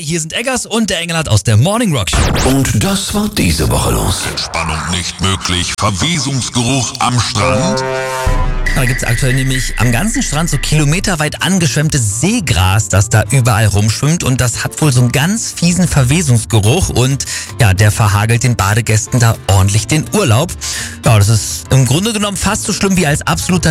hier sind Eggers und der Engelhardt aus der Morning Rock Show. Und das war diese Woche los. Entspannung nicht möglich, Verwesungsgeruch am Strand. Da gibt es aktuell nämlich am ganzen Strand so kilometerweit angeschwemmtes Seegras, das da überall rumschwimmt, und das hat wohl so einen ganz fiesen Verwesungsgeruch und ja, der verhagelt den Badegästen da ordentlich den Urlaub. Ja, das ist im Grunde genommen fast so schlimm wie als absoluter